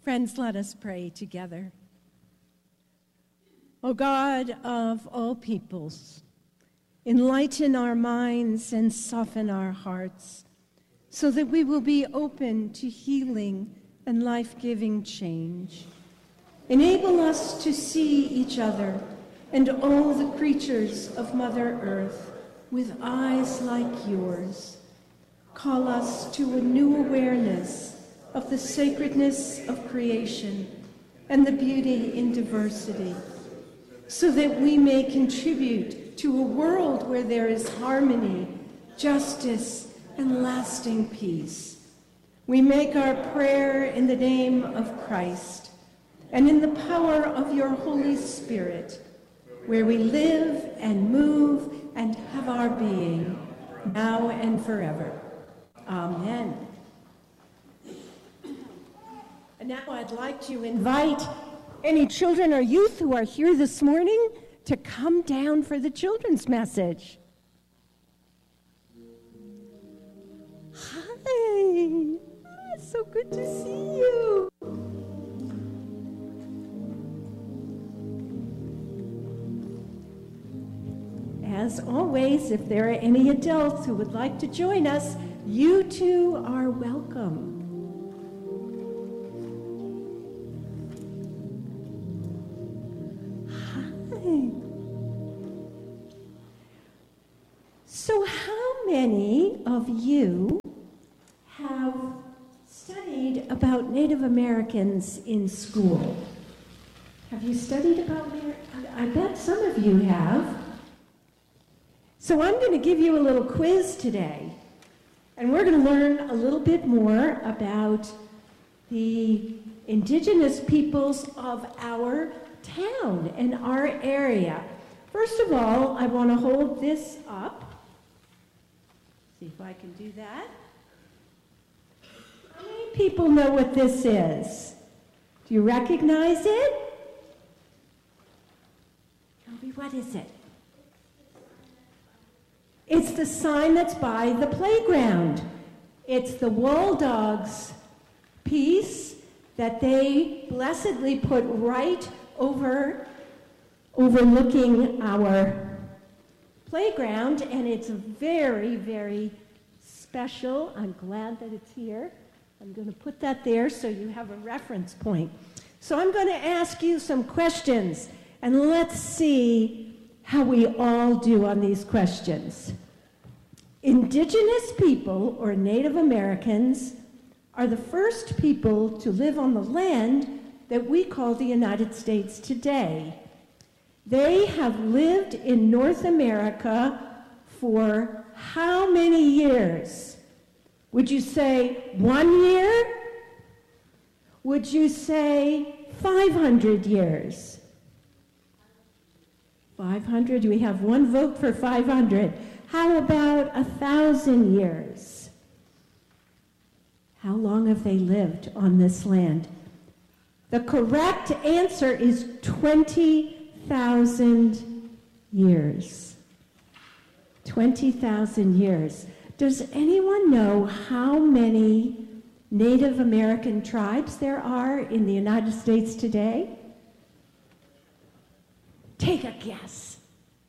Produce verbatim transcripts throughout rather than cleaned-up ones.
Friends, let us pray together. O God of all peoples, enlighten our minds and soften our hearts so that we will be open to healing and life-giving change. Enable us to see each other and all the creatures of Mother Earth with eyes like yours. Call us to a new awareness of the sacredness of creation and the beauty in diversity, so that we may contribute to a world where there is harmony, justice, and lasting peace. We make our prayer in the name of Christ and in the power of your Holy Spirit, where we live and move and have our being, now and forever. Amen. And now I'd like to invite any children or youth who are here this morning to come down for the children's message. Hi, ah, so good to see you. As always, if there are any adults who would like to join us, you too are welcome. So how many of you have studied about Native Americans in school? Have you studied about Native? I bet some of you have. So I'm going to give you a little quiz today, and we're going to learn a little bit more about the indigenous peoples of our town and our area. First of all, I want to hold this up. See if I can do that. How many people know what this is? Do you recognize it? Tell me, what is it? It's the sign that's by the playground. It's the Waldogs piece that they blessedly put right over, overlooking our playground, and it's very, very special. I'm glad that it's here. I'm going to put that there so you have a reference point. So I'm going to ask you some questions, and let's see how we all do on these questions. Indigenous people, or Native Americans, are the first people to live on the land that we call the United States today. They have lived in North America for how many years? Would you say one year? Would you say five hundred years? five hundred, we have one vote for five hundred. How about a thousand years? How long have they lived on this land? The correct answer is twenty thousand years. twenty thousand years. Does anyone know how many Native American tribes there are in the United States today? Take a guess.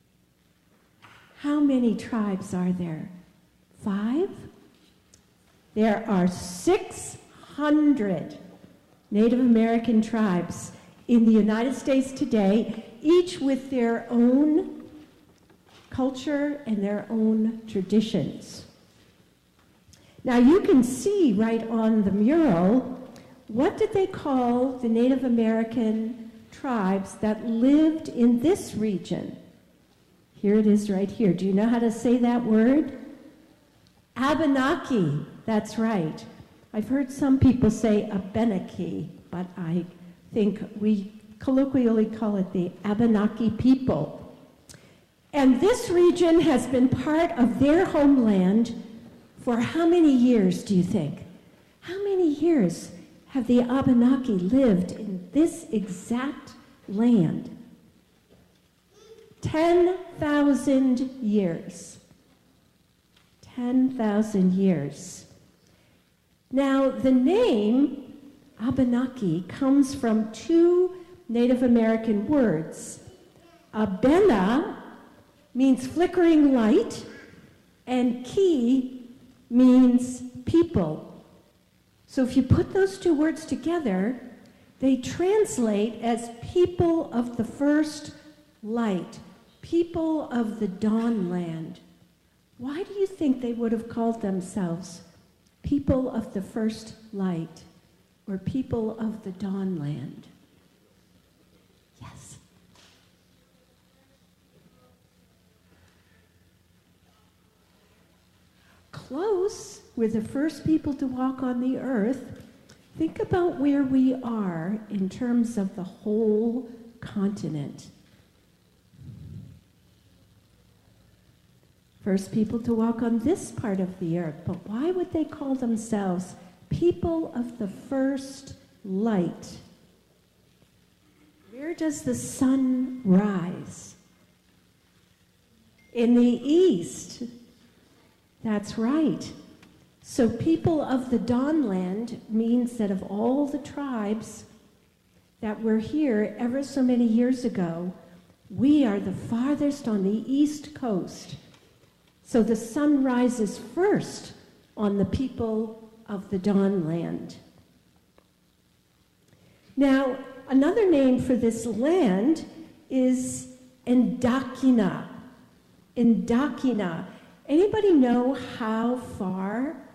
How many tribes are there? Five? There are six hundred Native American tribes in the United States today, each with their own culture and their own traditions. Now you can see right on the mural, what did they call the Native American tribes that lived in this region? Here it is right here. Do you know how to say that word? Abenaki, that's right. I've heard some people say Abenaki, but I think we colloquially call it the Abenaki people. And this region has been part of their homeland for how many years, do you think? How many years have the Abenaki lived in this exact land? ten thousand years. ten thousand years. Now, the name Abenaki, comes from two Native American words. Abena means flickering light, and ki means people. So if you put those two words together, they translate as people of the first light, people of the dawn land. Why do you think they would have called themselves people of the first light, or people of the dawn land? Yes. Close. We're the first people to walk on the earth. Think about where we are in terms of the whole continent. First people to walk on this part of the earth, but why would they call themselves people of the first light? Where does the sun rise? In the east. That's right. So people of the Dawnland means that of all the tribes that were here ever so many years ago, we are the farthest on the east coast. So the sun rises first on the people of the Dawnland. Now, another name for this land is Endakina. Endakina. Anybody know how far